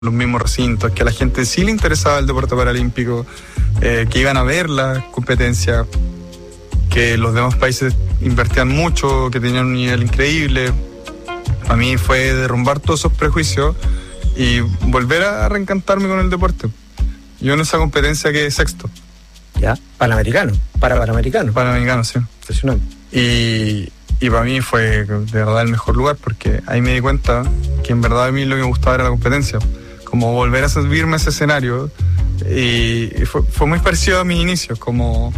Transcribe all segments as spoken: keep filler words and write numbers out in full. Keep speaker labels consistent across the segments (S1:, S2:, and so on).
S1: los mismos recintos, que a la gente sí le interesaba el deporte paralímpico, eh, que iban a ver la competencia, que los demás países invertían mucho, que tenían un nivel increíble. A mí fue derrumbar todos esos prejuicios y volver a reencantarme con el deporte. Yo en esa competencia quedé sexto.
S2: ¿Ya? Panamericano, para Panamericano.
S1: Panamericano, sí.
S2: Impresionante.
S1: Y, y para mí fue de verdad el mejor lugar, porque ahí me di cuenta que en verdad a mí lo que me gustaba era la competencia. Como volver a subirme a ese escenario, y, y fue, fue muy parecido a mis inicios, como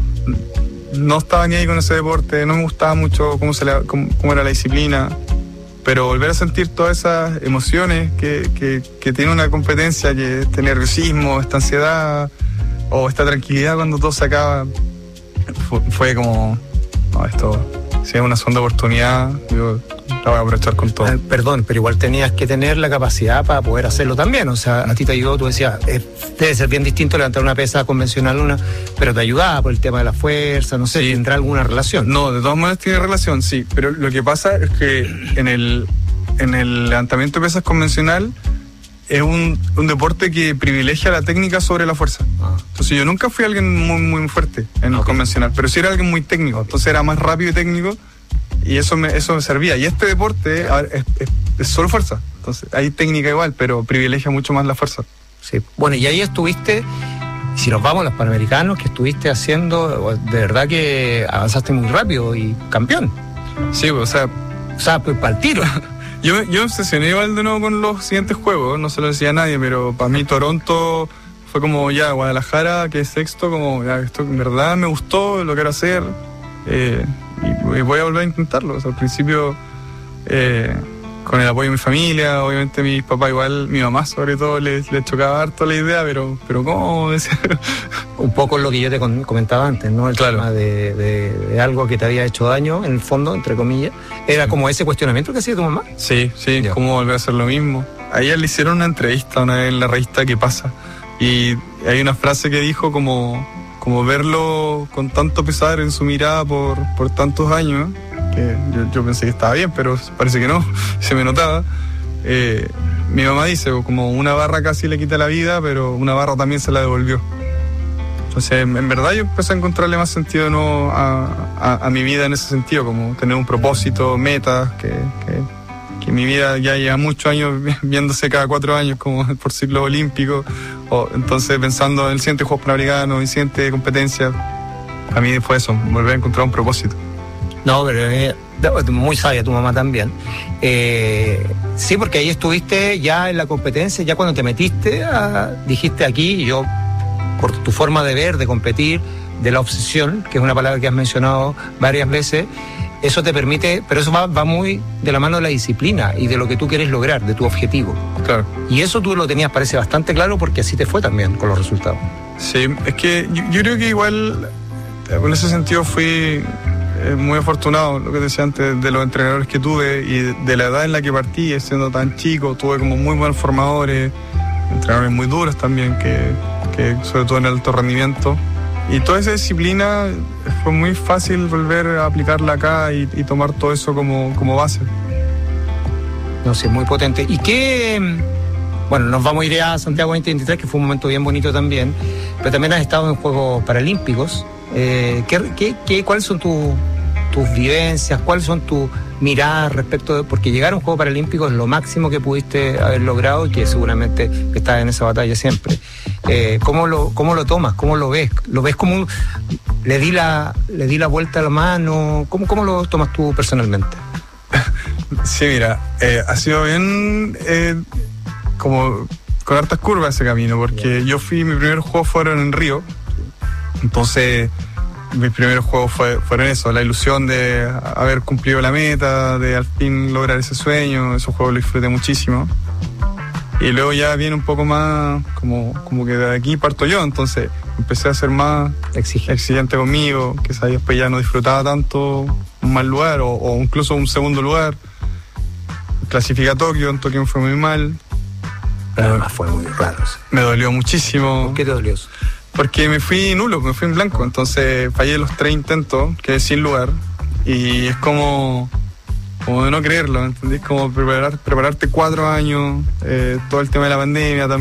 S1: no estaba ni ahí con ese deporte, no me gustaba mucho cómo, se le, cómo, cómo era la disciplina, pero volver a sentir todas esas emociones que, que, que tiene una competencia, que este nerviosismo, esta ansiedad o esta tranquilidad cuando todo se acaba, fue, fue como, no, esto, si es una segunda oportunidad, yo la voy a aprovechar con todo.
S2: Eh, perdón, pero igual tenías que tener la capacidad para poder hacerlo también. O sea, a ti te ayudó, tú decías, eh, debe ser bien distinto levantar una pesa convencional, una, pero te ayudaba por el tema de la fuerza, no sé, sí. ¿Tendrá alguna relación?
S1: No, de todas maneras tiene relación, sí. Pero lo que pasa es que en el, en el levantamiento de pesas convencional es un, un deporte que privilegia la técnica sobre la fuerza. Ah. Entonces yo nunca fui alguien muy, muy fuerte en okay. el convencional, pero sí era alguien muy técnico. Entonces era más rápido y técnico. Y eso me, eso me servía. Y este deporte a ver, es, es, es solo fuerza. Entonces hay técnica igual, pero privilegia mucho más la fuerza.
S2: Sí. Bueno, y ahí estuviste, si nos vamos a los Panamericanos, que estuviste haciendo, de verdad que avanzaste muy rápido y campeón.
S1: Sí, o sea...
S2: O sea, pues para el tiro.
S1: yo, yo me obsesioné igual de nuevo con los siguientes juegos, no se lo decía a nadie, pero para mí Toronto fue como ya, Guadalajara, que es sexto, como ya, esto en verdad me gustó, lo quiero hacer. Eh, y voy a volver a intentarlo. O sea, al principio eh, con el apoyo de mi familia, obviamente mis papás igual, mi mamá sobre todo les, les chocaba harto la idea, pero pero ¿cómo?
S2: Un poco lo que yo te comentaba antes, ¿no? El
S1: claro.
S2: tema de, de, de algo que te había hecho daño, en el fondo, entre comillas. ¿Era sí. como ese cuestionamiento que hacía tu mamá?
S1: Sí, sí, ya. ¿Cómo volver a hacer lo mismo? A ella le hicieron una entrevista una vez en la revista ¿Qué pasa? Y hay una frase que dijo como... como verlo con tanto pesar en su mirada por, por tantos años, que yo, yo pensé que estaba bien, pero parece que no, se me notaba. Eh, mi mamá dice, como una barra casi le quita la vida, pero una barra también se la devolvió. Entonces, en, en verdad yo empecé a encontrarle más sentido ¿no? a, a, a mi vida en ese sentido, como tener un propósito, metas, que, que, que mi vida ya lleva muchos años viéndose cada cuatro años como por ciclo olímpico. O, entonces pensando en el siguiente Juegos Panamericanos, en el siguiente competencia, a mí fue eso, volver a encontrar un propósito.
S2: No, pero es eh, muy sabia tu mamá también. Eh, sí, porque ahí estuviste ya en la competencia, ya cuando te metiste, a, dijiste aquí, yo, por tu forma de ver, de competir, de la obsesión, que es una palabra que has mencionado varias veces, eso te permite, pero eso va, va muy de la mano de la disciplina y de lo que tú quieres lograr, de tu objetivo.
S1: Claro.
S2: Y eso tú lo tenías, parece, bastante claro, porque así te fue también con los resultados.
S1: Sí, es que yo, yo creo que igual, en ese sentido fui eh, muy afortunado, lo que te decía antes, de los entrenadores que tuve y de, de la edad en la que partí, siendo tan chico, tuve como muy buenos formadores, entrenadores muy duros también, que, que sobre todo en el alto rendimiento. Y toda esa disciplina fue muy fácil volver a aplicarla acá y, y tomar todo eso como, como base.
S2: No sé, muy potente. ¿Y qué...? Bueno, nos vamos a ir a Santiago veinte veintitrés, que fue un momento bien bonito también, pero también has estado en Juegos Paralímpicos. Eh, ¿qué, qué, qué, ¿Cuáles son tu, tus vivencias? ¿Cuáles son tus miradas respecto de...? Porque llegar a un Juego Paralímpico es lo máximo que pudiste haber logrado y que seguramente estás en esa batalla siempre. Eh, ¿cómo, lo, ¿Cómo lo tomas? ¿Cómo lo ves? ¿Lo ves como un, le di la le di la vuelta a la mano? ¿Cómo, cómo lo tomas tú personalmente?
S1: Sí, mira, eh, ha sido bien eh, como con hartas curvas ese camino, porque yeah. yo fui, mis primeros juegos fueron en Río, entonces mis primeros juegos fue, fueron eso, la ilusión de haber cumplido la meta, de al fin lograr ese sueño, esos juegos los disfruté muchísimo. Y luego ya viene un poco más, como, como que de aquí parto yo, entonces empecé a ser más exigente, exigente conmigo, que sabía, después ya no disfrutaba tanto un mal lugar o, o incluso un segundo lugar. Clasifiqué a Tokio, en Tokio me fue muy mal.
S2: Pero además fue muy raro. Sí.
S1: Me dolió muchísimo.
S2: ¿Por qué te dolió?
S1: Porque me fui nulo, me fui en blanco, entonces fallé los tres intentos, quedé sin lugar. Y es como... como de no creerlo, ¿entendés? Como preparar, prepararte cuatro años, eh, todo el tema de la pandemia también.